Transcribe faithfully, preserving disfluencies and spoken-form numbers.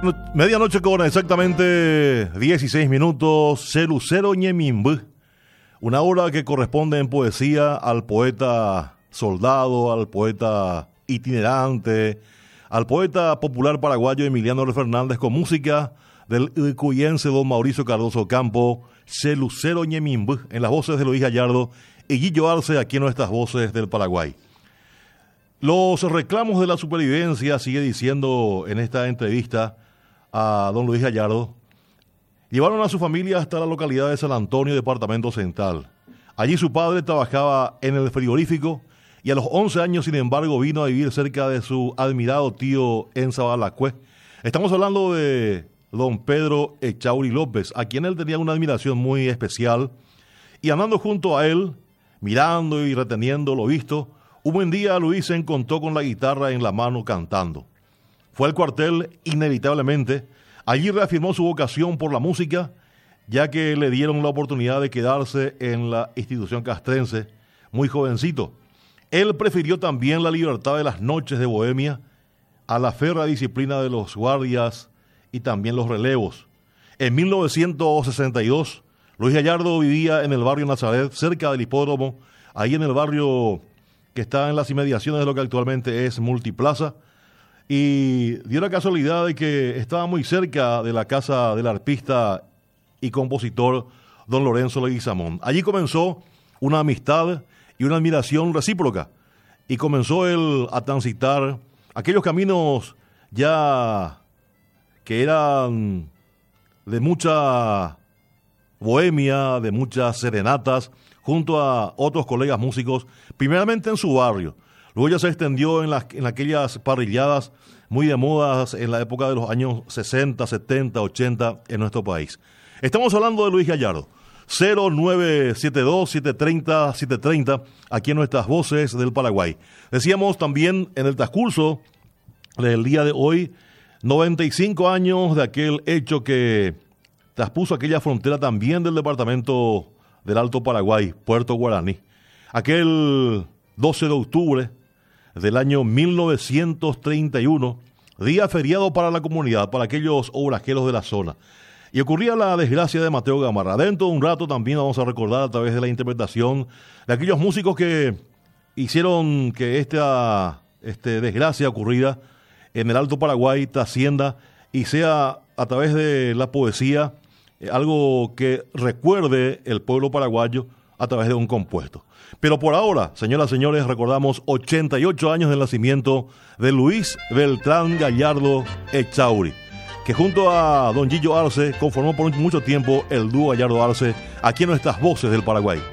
Medianoche con exactamente dieciséis minutos, Celucero Ñemimb, una obra que corresponde en poesía al poeta soldado, al poeta itinerante, al poeta popular paraguayo Emiliano R. Fernández, con música del cuyense don Mauricio Cardoso Campo, Celucero Ñemimb, en las voces de Luis Gallardo y Guillo Arce, aquí en nuestras voces del Paraguay. Los reclamos de la supervivencia, sigue diciendo en esta entrevista a don Luis Gallardo, llevaron a su familia hasta la localidad de San Antonio, departamento central. Allí su padre trabajaba en el frigorífico y a los once años, sin embargo, vino a vivir cerca de su admirado tío en Sabalacue. Estamos hablando de don Pedro Echauri López, a quien él tenía una admiración muy especial, y andando junto a él, mirando y reteniendo lo visto, un buen día Luis se encontró con la guitarra en la mano cantando. Fue al cuartel inevitablemente. Allí reafirmó su vocación por la música, ya que le dieron la oportunidad de quedarse en la institución castrense muy jovencito. Él prefirió también la libertad de las noches de bohemia a la férrea disciplina de los guardias y también los relevos. En mil novecientos sesenta y dos, Luis Gallardo vivía en el barrio Nazaret, cerca del hipódromo, ahí en el barrio que está en las inmediaciones de lo que actualmente es Multiplaza, y dio la casualidad de que estaba muy cerca de la casa del arpista y compositor don Lorenzo Leguizamón. Allí comenzó una amistad y una admiración recíproca, y comenzó él a transitar aquellos caminos ya que eran de mucha bohemia, de muchas serenatas, junto a otros colegas músicos, primeramente en su barrio. Luego ya se extendió en, las, en aquellas parrilladas muy de modas en la época de los años sesenta, setenta, ochenta en nuestro país. Estamos hablando de Luis Gallardo. cero nueve siete dos, siete tres cero, siete tres cero, aquí en nuestras voces del Paraguay. Decíamos también en el transcurso del día de hoy, noventa y cinco años de aquel hecho que traspuso aquella frontera también del departamento del Alto Paraguay, Puerto Guaraní. Aquel doce de octubre del año mil novecientos treinta y uno, día feriado para la comunidad, para aquellos obrajeros de la zona. Y ocurría la desgracia de Mateo Gamarra. Dentro de un rato también vamos a recordar a través de la interpretación de aquellos músicos que hicieron que esta este, desgracia ocurrida en el Alto Paraguay trascienda y sea a través de la poesía eh, algo que recuerde el pueblo paraguayo a través de un compuesto. Pero por ahora, señoras y señores, recordamos ochenta y ocho años del nacimiento de Luis Beltrán Gallardo Echauri, que junto a don Guillo Arce conformó por mucho tiempo el dúo Gallardo Arce aquí en nuestras voces del Paraguay.